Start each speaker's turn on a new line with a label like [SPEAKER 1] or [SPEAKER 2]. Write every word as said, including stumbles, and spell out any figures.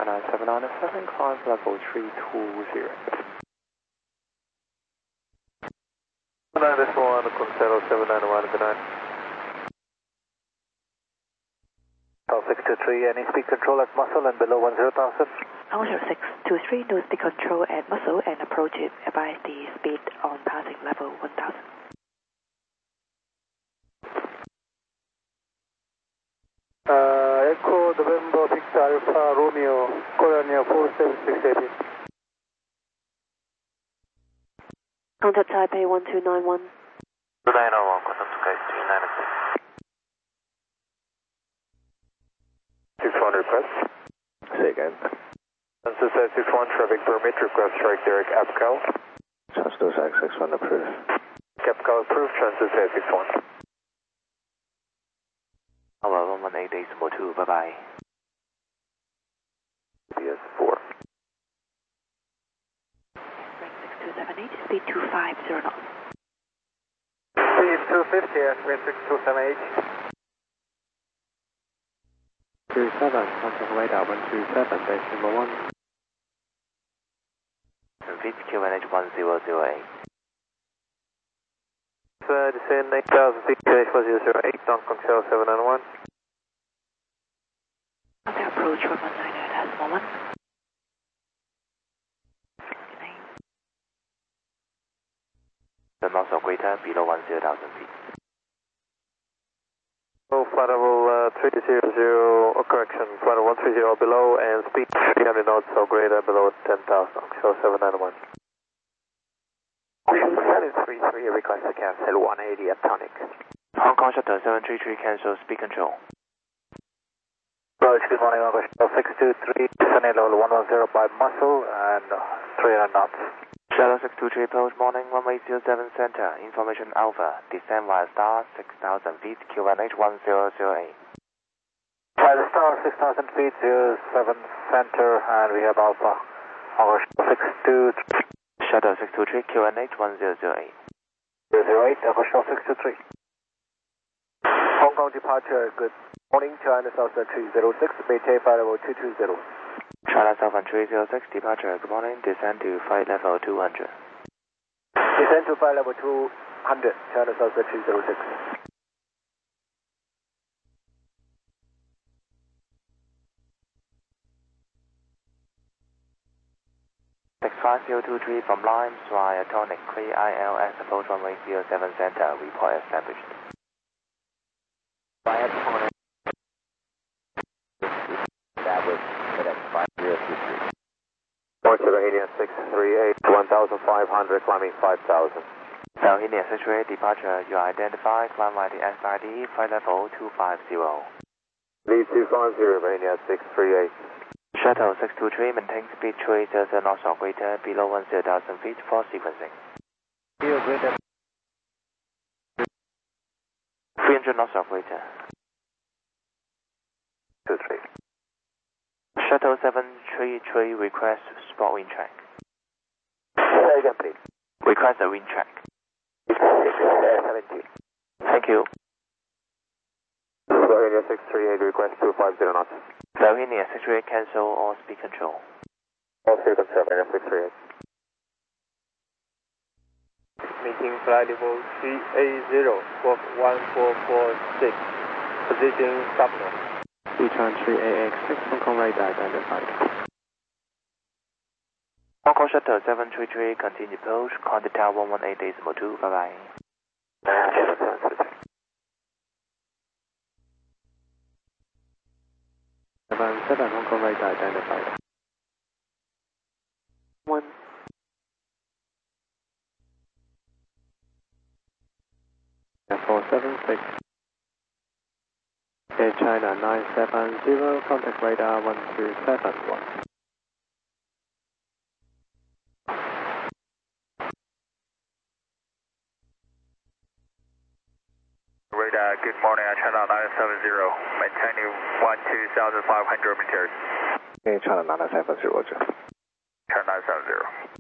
[SPEAKER 1] China seven nine seven, climb level three two zero.
[SPEAKER 2] nine one, Consero seven nine one, good night. six two three, any speed control at muscle and below one zero thousand?
[SPEAKER 3] Alpha six two three, no speed control at muscle and approach it, advise the speed on passing level one thousand.
[SPEAKER 2] Uh, Echo November Victor Alpha Romeo, Colonial four seven six eight.
[SPEAKER 3] Contact Taipei one two nine one.
[SPEAKER 2] two nine one, contact Taipei two nine one. six one request.
[SPEAKER 1] Say again.
[SPEAKER 2] Sunset six one, traffic permit, request strike Derek Apcal.
[SPEAKER 1] Transducer six one approved.
[SPEAKER 2] Apcal approved, Transducer six one.
[SPEAKER 4] Hello, one one eight decimal two, bye bye.
[SPEAKER 2] B S four.
[SPEAKER 3] Rank six two seven eight, speed two five zero knots.
[SPEAKER 2] Speed two fifty, wind six two seven eight.
[SPEAKER 1] two seven, contact radar one two seven, decimal one.
[SPEAKER 4] Repeat Q N H one zero zero eight.
[SPEAKER 2] Uh, descend eight thousand feet, Q N H one zero zero eight, Don Control seven nine one.
[SPEAKER 3] Contact approach one one nine decimal one. Good night.
[SPEAKER 4] The north of greater below one zero thousand feet.
[SPEAKER 2] Oh, flight level uh, three zero zero, oh, correction, flight level one three zero below and speed three hundred knots or greater below ten thousand, Control seven nine one.
[SPEAKER 4] three three, request to cancel one eighty at tonic. Hong Kong Shuttle seven three three, cancel speed control.
[SPEAKER 2] Approach, good morning, Hong Kong Shuttle six two three, descending level one one zero by muscle and three hundred knots.
[SPEAKER 4] Shuttle six two three, approach morning one eight zero seven center, information Alpha, descend via star six thousand feet, Q N H one zero zero eight.
[SPEAKER 2] By the star six thousand feet, zero seven center, and we have Alpha, Hong Kong Shuttle six two three.
[SPEAKER 4] Shuttle six two three, Q N H one zero zero eight.
[SPEAKER 2] zero zero eight, Hong Kong Shuttle six two three. Hong Kong departure, good morning, China Southern three zero six, maintain flight level two two zero.
[SPEAKER 4] China Southern three zero six, departure, good morning, descend to flight level two hundred.
[SPEAKER 2] Descend to flight level two hundred, China Southern three zero six.
[SPEAKER 4] six five zero two three from Limes via tonic, clear I L S, approach one eight zero seven center, report established.
[SPEAKER 1] Via tonic. Established, FedEx five zero two three.
[SPEAKER 2] Point to the Indian six three eight, one thousand five hundred, climbing five thousand.
[SPEAKER 4] South India six three eight, departure, you are identified, climb via the S I D, flight level two five zero.
[SPEAKER 2] Lead two five zero, India six three eight.
[SPEAKER 4] Shuttle six two three, maintain speed three zero knots or greater, below one zero thousand feet for sequencing.
[SPEAKER 2] Here, greater.
[SPEAKER 4] three hundred knots or greater.
[SPEAKER 2] two three.
[SPEAKER 4] Shuttle seven three three, request spot wind track.
[SPEAKER 2] Say again, please.
[SPEAKER 4] Request a wind track.
[SPEAKER 2] seventeen.
[SPEAKER 4] Thank you.
[SPEAKER 2] South India six three eight, request two five zero knots.
[SPEAKER 4] South India six three eight, cancel all speed control.
[SPEAKER 2] All speed control, India six three eight. Meeting flight level three eight zero, squawk one four four six. Position subnormal.
[SPEAKER 1] Return three A X six, Hong Kong radar identified.
[SPEAKER 4] Hong Kong Shuttle seven three three, continue approach, contact tower one one eight decimal two, bye bye.
[SPEAKER 1] seven seven, Hong Kong radar identified.
[SPEAKER 3] One.
[SPEAKER 1] four seven six. Air China nine seven zero, contact radar one two seven one.
[SPEAKER 2] Radar, good morning, China nine seven zero, maintaining one two thousand five hundred meters.
[SPEAKER 1] Air China nine seven zero.
[SPEAKER 2] China nine seven zero.